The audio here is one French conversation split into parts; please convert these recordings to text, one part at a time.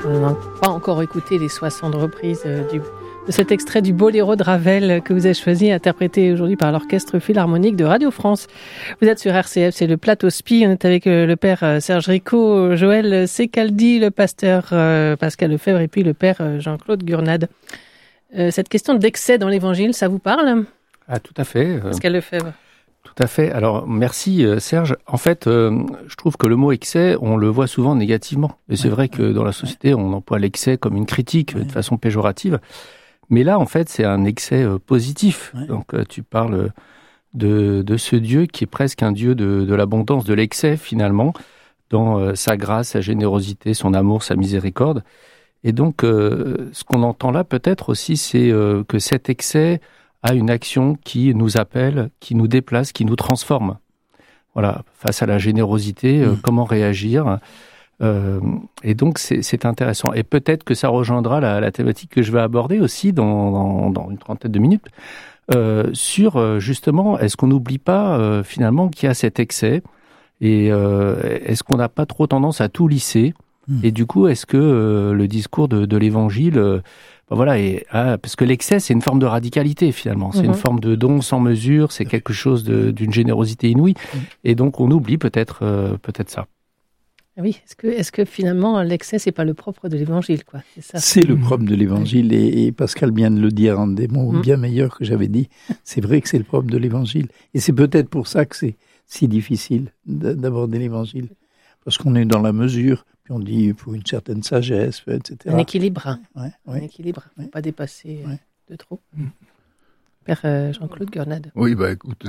On n'a pas encore écouté les 60 reprises de cet extrait du Boléro de Ravel que vous avez choisi, interprété aujourd'hui par l'Orchestre Philharmonique de Radio France. Vous êtes sur RCF, c'est le Plateau Spi. On est avec le père Serge Ricot, Joël Secaldi, le pasteur Pascal Lefebvre et puis le père Jean-Claude Gurnade. Cette question d'excès dans l'Évangile, ça vous parle ? Ah, tout à fait. Pascal Lefebvre. Tout à fait. Alors, merci Serge. En fait, je trouve que le mot excès, on le voit souvent négativement. Et c'est vrai que dans la société, on emploie l'excès comme une critique de façon péjorative. Mais là, en fait, c'est un excès positif. Donc, tu parles de ce Dieu qui est presque un Dieu de l'abondance, de l'excès finalement, dans sa grâce, sa générosité, son amour, sa miséricorde. Et donc, ce qu'on entend là peut-être aussi, c'est que cet excès a une action qui nous appelle, qui nous déplace, qui nous transforme. Voilà, face à la générosité, comment réagir. Et donc, c'est intéressant. Et peut-être que ça rejoindra la thématique que je vais aborder aussi dans une trentaine de minutes, sur justement, est-ce qu'on n'oublie pas finalement qu'il y a cet excès et est-ce qu'on n'a pas trop tendance à tout lisser? Et du coup, est-ce que le discours de l'Évangile... parce que l'excès, c'est une forme de radicalité finalement. C'est une forme de don sans mesure. C'est quelque chose d'une générosité inouïe. Et donc, on oublie peut-être ça. Oui. Est-ce que finalement, l'excès, c'est pas le propre de l'Évangile, quoi. C'est ça. C'est le propre de l'Évangile. Et Pascal vient de le dire en des mots bien meilleurs que j'avais dit. C'est vrai que c'est le propre de l'Évangile. Et c'est peut-être pour ça que c'est si difficile d'aborder l'Évangile. Parce qu'on est dans la mesure. Puis on dit il faut une certaine sagesse, etc. Un équilibre. Un équilibre. Il ne faut pas dépasser de trop. Père Jean-Claude Gurnade. Oui, écoute,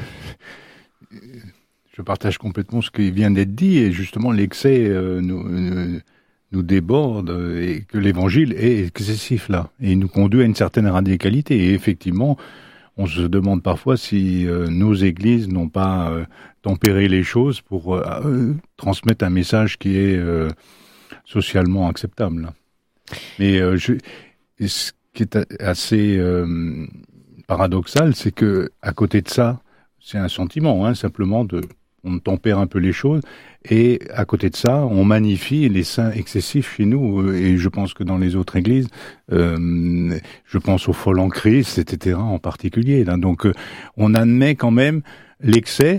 je partage complètement ce qui vient d'être dit. Et justement, l'excès nous déborde et que l'Évangile est excessif là. Et il nous conduit à une certaine radicalité. Et effectivement, on se demande parfois si nos églises n'ont pas tempéré les choses pour transmettre un message qui est socialement acceptable. Mais ce qui est assez paradoxal, c'est que à côté de ça, c'est un sentiment, simplement on tempère un peu les choses, et à côté de ça, on magnifie les saints excessifs chez nous, et je pense que dans les autres églises, je pense au folles en Christ, etc., en particulier. Là. Donc, on admet quand même l'excès,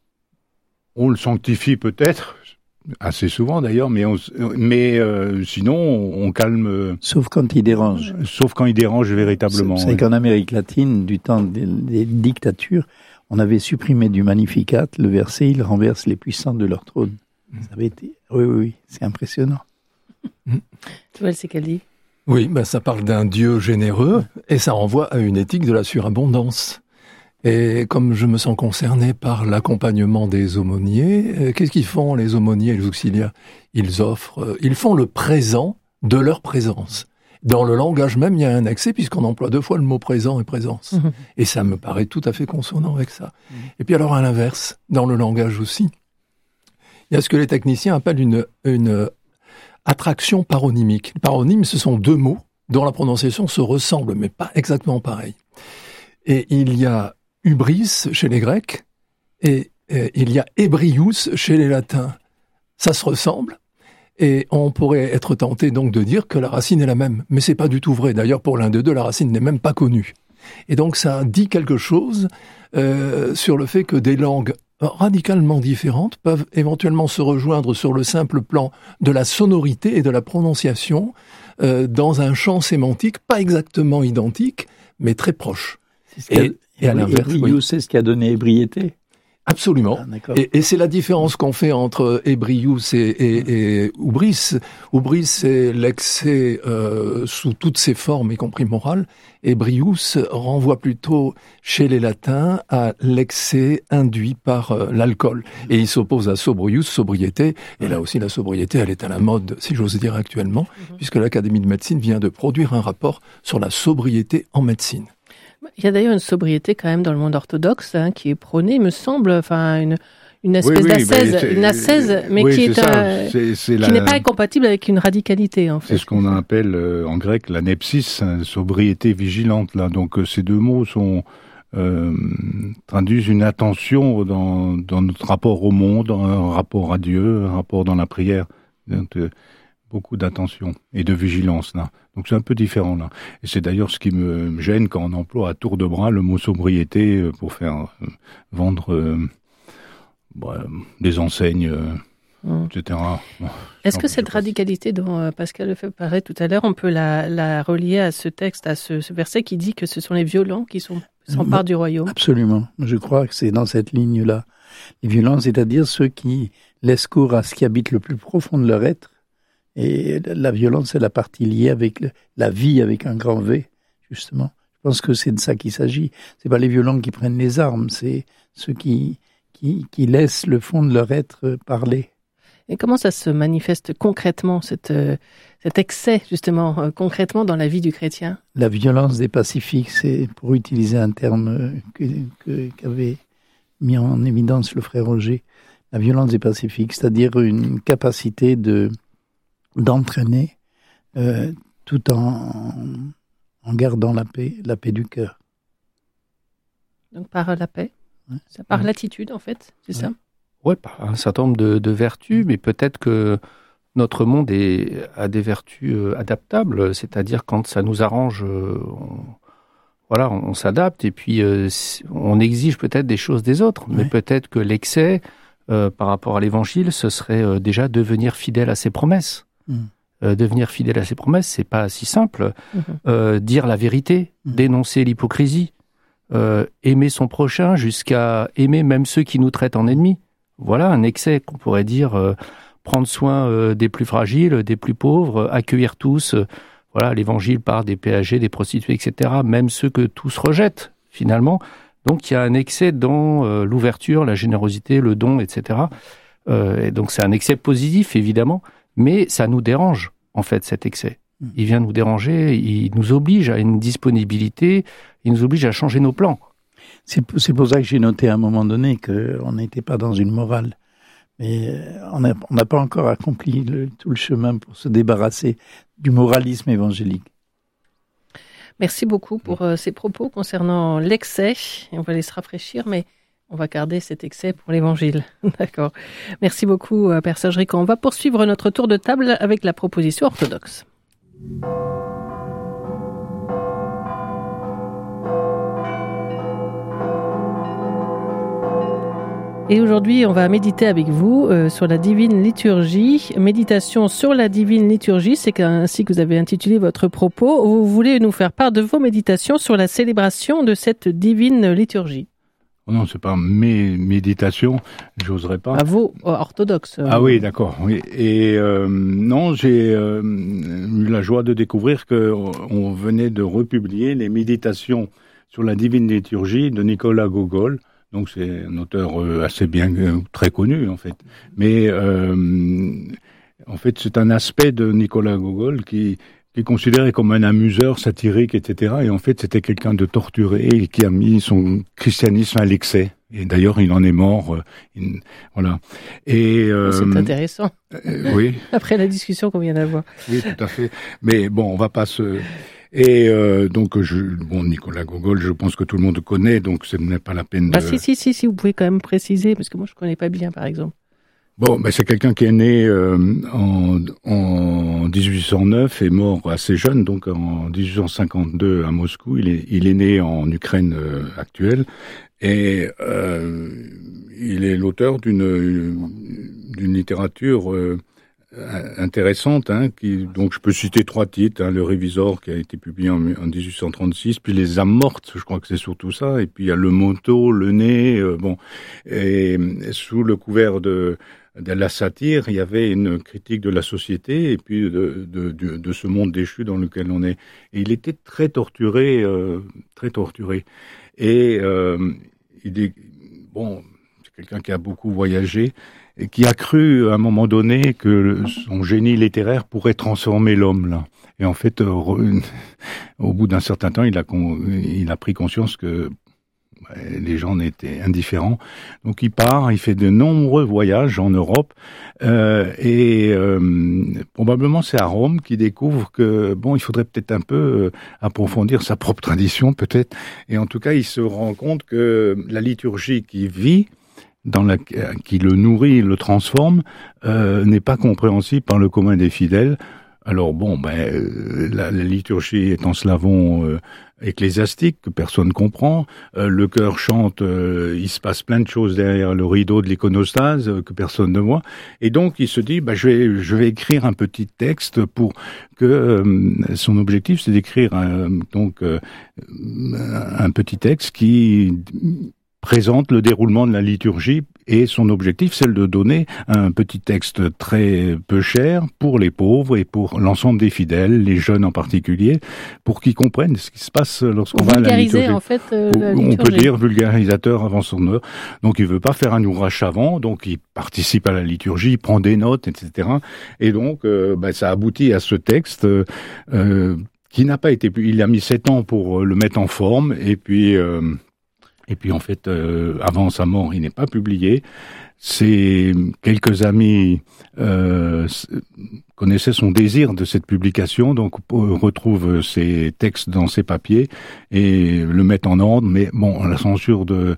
on le sanctifie peut-être, assez souvent d'ailleurs, mais sinon, on calme... Sauf quand il dérange. Sauf quand il dérange véritablement. C'est qu'en Amérique latine, du temps des dictatures, on avait supprimé du Magnificat le verset « Ils renversent les puissants de leur trône ». Ça avait été... Oui, c'est impressionnant. Joël Secaldi. Oui, ça parle d'un Dieu généreux et ça renvoie à une éthique de la surabondance. Et comme je me sens concerné par l'accompagnement des aumôniers, qu'est-ce qu'ils font les aumôniers et les auxiliaires ? Ils font le présent de leur présence. Dans le langage même, il y a un accès puisqu'on emploie 2 fois le mot présent et présence. Et ça me paraît tout à fait consonant avec ça. Et puis alors à l'inverse, dans le langage aussi, il y a ce que les techniciens appellent une attraction paronymique. Les paronymes, ce sont 2 mots dont la prononciation se ressemble, mais pas exactement pareil. Et il y a hubris chez les Grecs et il y a ebrius chez les Latins. Ça se ressemble. Et on pourrait être tenté donc de dire que la racine est la même. Mais c'est pas du tout vrai. D'ailleurs, pour l'un des deux, la racine n'est même pas connue. Et donc, ça dit quelque chose sur le fait que des langues radicalement différentes peuvent éventuellement se rejoindre sur le simple plan de la sonorité et de la prononciation dans un champ sémantique pas exactement identique, mais très proche. Et à l'inverse, c'est ce qui a donné ébriété. Absolument. Et c'est la différence qu'on fait entre ebrius et hubris. Hubris, c'est l'excès sous toutes ses formes, y compris morales. Ebrius renvoie plutôt, chez les latins, à l'excès induit par l'alcool. Et il s'oppose à sobrius, sobriété. Et là aussi, la sobriété, elle est à la mode, si j'ose dire actuellement, puisque l'Académie de médecine vient de produire un rapport sur la sobriété en médecine. Il y a d'ailleurs une sobriété quand même dans le monde orthodoxe qui est prônée, il me semble, une espèce d'ascèse, mais qui n'est pas incompatible avec une radicalité en fait. C'est ce qu'on appelle en grec la nepsis, sobriété vigilante. Là, donc ces 2 mots traduisent une attention dans notre rapport au monde, un rapport à Dieu, un rapport dans la prière. Donc, beaucoup d'attention et de vigilance là. Donc c'est un peu différent là. Et c'est d'ailleurs ce qui me gêne quand on emploie à tour de bras le mot sobriété pour faire vendre des enseignes, etc. Bon, est-ce que cette radicalité dont Pascal Lefebvre parlait tout à l'heure, on peut la relier à ce texte, à ce verset qui dit que ce sont les violents qui s'emparent du royaume? Absolument. Je crois que c'est dans cette ligne-là. Les violents, c'est-à-dire ceux qui laissent cours à ce qui habite le plus profond de leur être. Et la violence, c'est la partie liée avec la vie avec un grand V, justement. Je pense que c'est de ça qu'il s'agit. C'est pas les violents qui prennent les armes, c'est ceux qui laissent le fond de leur être parler. Et comment ça se manifeste concrètement, cet excès, justement, concrètement dans la vie du chrétien? La violence des pacifiques, c'est, pour utiliser un terme qu'avait mis en évidence le frère Roger, la violence des pacifiques, c'est-à-dire une capacité d'entraîner tout en gardant la paix du cœur. Donc par la paix, par l'attitude en fait, c'est ça? Oui, par un certain nombre de vertus, mais peut-être que notre monde a des vertus adaptables, c'est-à-dire quand ça nous arrange, on s'adapte et puis on exige peut-être des choses des autres, mais peut-être que l'excès par rapport à l'évangile, ce serait déjà devenir fidèle à ses promesses. Devenir fidèle à ses promesses, c'est pas si simple. Dire la vérité, dénoncer l'hypocrisie, aimer son prochain jusqu'à aimer même ceux qui nous traitent en ennemis. Voilà un excès qu'on pourrait dire, prendre soin des plus fragiles, des plus pauvres, accueillir tous. Voilà, l'évangile parle des péagers, des prostituées, etc. Même ceux que tous rejettent, finalement. Donc, il y a un excès dans l'ouverture, la générosité, le don, etc. Et donc, c'est un excès positif, évidemment, mais ça nous dérange, en fait, cet excès. Il vient nous déranger, il nous oblige à une disponibilité, il nous oblige à changer nos plans. C'est pour ça que j'ai noté à un moment donné qu'on n'était pas dans une morale. Mais on n'a pas encore accompli tout le chemin pour se débarrasser du moralisme évangélique. Merci beaucoup pour ces propos concernant l'excès. On va aller se rafraîchir, mais on va garder cet excès pour l'évangile. D'accord. Merci beaucoup, Père Serge Rican. On va poursuivre notre tour de table avec la proposition orthodoxe. Et aujourd'hui, on va méditer avec vous sur la divine liturgie. Méditation sur la divine liturgie, c'est ainsi que vous avez intitulé votre propos. Vous voulez nous faire part de vos méditations sur la célébration de cette divine liturgie. Non, c'est pas mes méditations, j'oserais pas. À vous, orthodoxes. Ah oui, d'accord. Oui. Et non, j'ai eu la joie de découvrir qu'on venait de republier les méditations sur la divine liturgie de Nicolas Gogol. Donc c'est un auteur assez bien, très connu en fait. Mais en fait c'est un aspect de Nicolas Gogol qui est considéré comme un amuseur satirique, etc. Et en fait c'était quelqu'un de torturé et qui a mis son christianisme à l'excès. Et d'ailleurs il en est mort. Voilà. Et c'est intéressant. Oui. Après la discussion qu'on vient d'avoir. Oui, tout à fait. Mais bon, on va pas se... Et donc, Nicolas Gogol, je pense que tout le monde connaît, donc ce n'est pas la peine de... Si, vous pouvez quand même préciser, parce que moi je ne connais pas bien, par exemple. Bon, c'est quelqu'un qui est né en 1809 et mort assez jeune, donc en 1852 à Moscou. Il est né en Ukraine actuelle et il est l'auteur d'une littérature... intéressante, donc je peux citer 3 titres, Le Révisor qui a été publié en 1836, puis Les âmes mortes, je crois que c'est surtout ça, et puis il y a Le Manteau, Le Nez, et sous le couvert de la satire, il y avait une critique de la société et puis de ce monde déchu dans lequel on est. Et il était très torturé, et c'est quelqu'un qui a beaucoup voyagé, et qui a cru à un moment donné que son génie littéraire pourrait transformer l'homme là. Et en fait, au bout d'un certain temps, il a pris conscience que les gens étaient indifférents. Donc il part, il fait de nombreux voyages en Europe, et probablement c'est à Rome qu'il découvre que il faudrait peut-être un peu approfondir sa propre tradition peut-être. Et en tout cas, il se rend compte que la liturgie qu'il vit, qui le nourrit, le transforme, n'est pas compréhensible par le commun des fidèles. Alors bon, la liturgie est en slavon ecclésiastique que personne comprend. Le chœur chante, il se passe plein de choses derrière le rideau de l'iconostase que personne ne voit. Et donc il se dit, je vais écrire un petit texte pour que son objectif, c'est d'écrire un petit texte qui présente le déroulement de la liturgie, et son objectif, c'est de donner un petit texte très peu cher pour les pauvres et pour l'ensemble des fidèles, les jeunes en particulier, pour qu'ils comprennent ce qui se passe lorsqu'on va à la liturgie. En fait, la liturgie. On peut dire vulgarisateur avant son heure. Donc il veut pas faire un ouvrage savant, donc il participe à la liturgie, il prend des notes, etc. Et donc ça aboutit à ce texte qui n'a pas été... Il a mis 7 ans pour le mettre en forme, et puis en fait, avant sa mort, il n'est pas publié. Quelques amis connaissaient son désir de cette publication, donc retrouvent ses textes dans ses papiers et le mettent en ordre. Mais bon, la censure de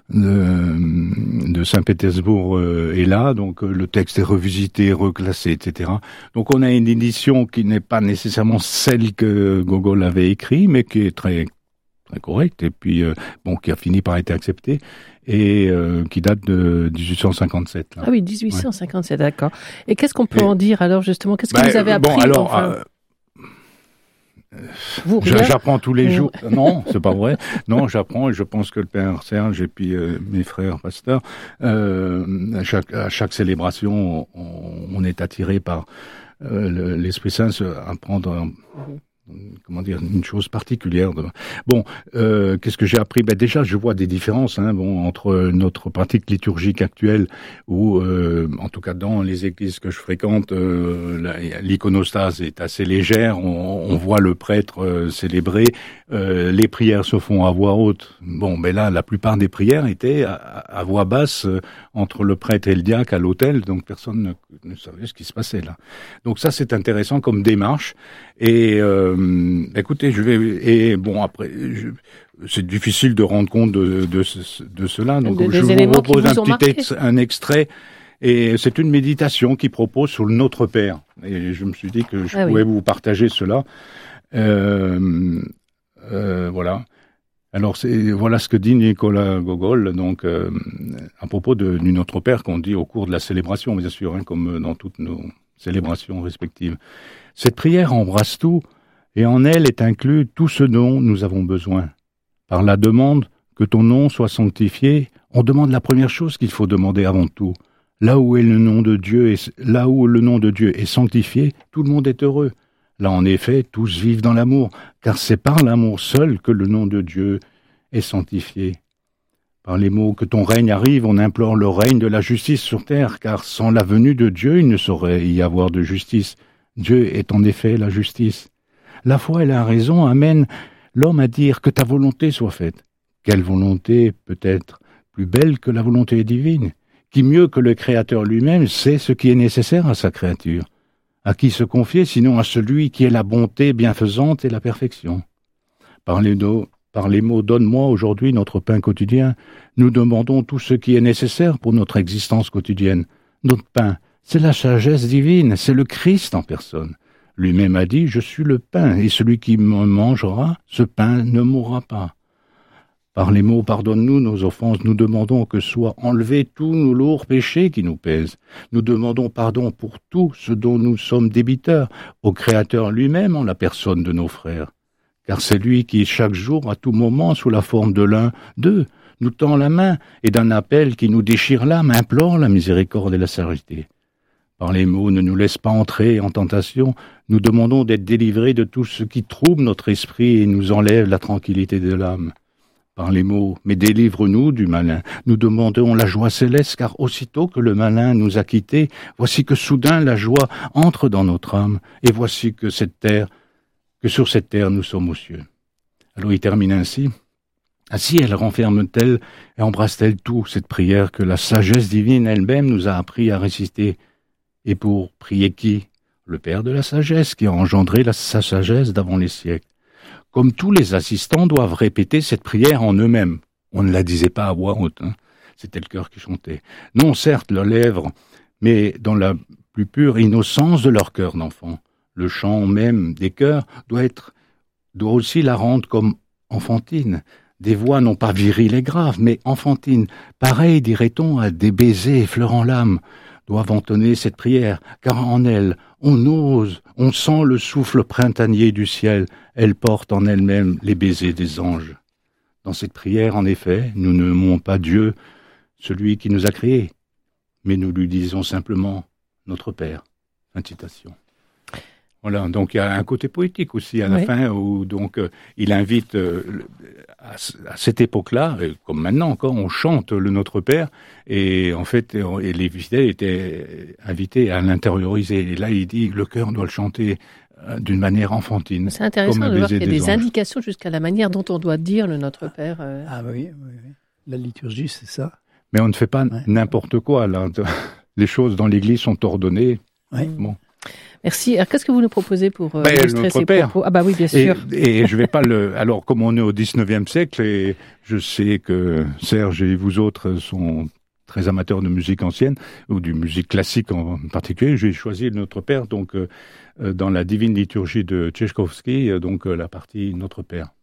Saint-Pétersbourg est là, donc le texte est revisité, reclassé, etc. Donc on a une édition qui n'est pas nécessairement celle que Gogol avait écrite, mais qui est très correct, et puis qui a fini par être accepté, et qui date de 1857. Là. Ah oui, 1857, ouais. D'accord. Et qu'est-ce qu'on peut en dire alors, justement? Qu'est-ce que vous avez appris? J'apprends tous les jours. Non, c'est pas vrai. Non, j'apprends, et je pense que le Père Serge et puis mes frères pasteurs, à chaque célébration, on est attiré par l'Esprit Saint à prendre une chose particulière. Qu'est-ce que j'ai appris? Déjà, je vois des différences entre notre pratique liturgique actuelle, où, en tout cas dans les églises que je fréquente, l'iconostase est assez légère, on voit le prêtre célébrer, les prières se font à voix haute. Là, la plupart des prières étaient à voix basse entre le prêtre et le diacre à l'autel, donc personne ne savait ce qui se passait là. Donc ça, c'est intéressant comme démarche. Et écoutez, après, c'est difficile de rendre compte de cela. Donc je vous propose un extrait, et c'est une méditation qui propose sur le Notre Père. Et je me suis dit que je pouvais vous partager cela. Voilà. Alors voilà ce que dit Nicolas Gogol, donc à propos du Notre Père qu'on dit au cours de la célébration, bien sûr, comme dans toutes nos célébrations respectives. Cette prière embrasse tout, et en elle est inclus tout ce dont nous avons besoin. Par la demande que ton nom soit sanctifié, on demande la première chose qu'il faut demander avant tout. Là où le nom de Dieu est sanctifié, tout le monde est heureux. Là, en effet, tous vivent dans l'amour, car c'est par l'amour seul que le nom de Dieu est sanctifié. Par les mots que ton règne arrive, on implore le règne de la justice sur terre, car sans la venue de Dieu, il ne saurait y avoir de justice. Dieu est en effet la justice. La foi et la raison amènent l'homme à dire que ta volonté soit faite. Quelle volonté peut être plus belle que la volonté divine? Qui mieux que le Créateur lui-même sait ce qui est nécessaire à sa créature? À qui se confier sinon à celui qui est la bonté bienfaisante et la perfection? Par les mots « Donne-moi aujourd'hui notre pain quotidien », nous demandons tout ce qui est nécessaire pour notre existence quotidienne. Notre pain, c'est la sagesse divine, c'est le Christ en personne. Lui-même a dit « Je suis le pain, et celui qui me mangera, ce pain ne mourra pas ». Par les mots « Pardonne-nous nos offenses », nous demandons que soient enlevés tous nos lourds péchés qui nous pèsent. Nous demandons pardon pour tout ce dont nous sommes débiteurs, au Créateur lui-même en la personne de nos frères. Car c'est lui qui, chaque jour, à tout moment, sous la forme de l'un d'eux, nous tend la main, et d'un appel qui nous déchire l'âme, implore la miséricorde et la charité. Par les mots « Ne nous laisse pas entrer en tentation », nous demandons d'être délivrés de tout ce qui trouble notre esprit et nous enlève la tranquillité de l'âme. Par les mots « Mais délivre-nous du malin », nous demandons la joie céleste, car aussitôt que le malin nous a quittés, voici que soudain la joie entre dans notre âme, et voici que sur cette terre nous sommes aux cieux. Alors il termine ainsi. Ainsi elle renferme-t-elle et embrasse-t-elle tout, cette prière que la sagesse divine elle-même nous a appris à réciter. Et pour prier qui? Le Père de la sagesse, qui a engendré sa sagesse d'avant les siècles. Comme tous les assistants doivent répéter cette prière en eux-mêmes. On ne la disait pas à voix haute. c'était le cœur qui chantait. Non, certes, leurs lèvres, mais dans la plus pure innocence de leur cœur d'enfant. Le chant même des cœurs doit aussi la rendre comme enfantine. Des voix non pas viriles et graves, mais enfantines. Pareil, dirait-on, à des baisers effleurant l'âme, doivent entonner cette prière, car en elle, on ose, on sent le souffle printanier du ciel, elle porte en elle-même les baisers des anges. Dans cette prière, en effet, nous ne nommons pas Dieu, celui qui nous a créés, mais nous lui disons simplement notre Père. Fin de citation. Voilà, donc il y a un côté poétique aussi à la fin où donc il invite à cette époque-là, comme maintenant encore, on chante le Notre Père et en fait et les fidèles étaient invités à l'intérioriser. Et là il dit le cœur doit le chanter d'une manière enfantine. C'est intéressant de voir qu'il y a des indications jusqu'à la manière dont on doit dire le Notre Père. Ah oui. La liturgie c'est ça. Mais on ne fait pas n'importe quoi là. Les choses dans l'Église sont ordonnées. Oui. Bon. Merci. Alors, qu'est-ce que vous nous proposez pour illustrer ces propos ? Ah bah oui, bien sûr. Et je vais pas Alors, comme on est au 19e siècle, et je sais que Serge et vous autres sont très amateurs de musique ancienne, ou de musique classique en particulier, j'ai choisi Notre Père, donc, dans la Divine Liturgie de Tchaïkovski, donc la partie Notre Père.